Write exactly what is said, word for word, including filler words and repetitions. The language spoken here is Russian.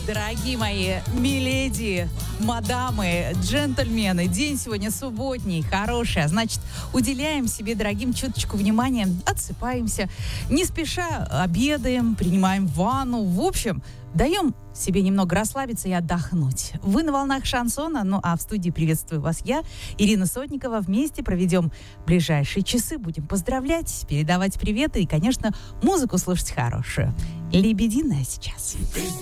Дорогие мои миледи, мадамы, джентльмены, день сегодня субботний, хороший, а значит, уделяем себе, дорогим, чуточку внимания, отсыпаемся, не спеша обедаем, принимаем ванну, в общем, даем себе немного расслабиться и отдохнуть. Вы на волнах шансона, ну а в студии приветствую вас я, Ирина Сотникова. Вместе проведем ближайшие часы, будем поздравлять, передавать приветы и, конечно, музыку слушать хорошую. Лебединая сейчас.